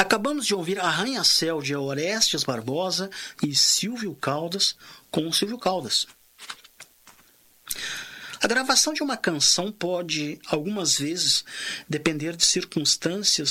Acabamos de ouvir Arranha-Céu de Orestes Barbosa e Silvio Caldas com Silvio Caldas. A gravação de uma canção pode, algumas vezes, depender de circunstâncias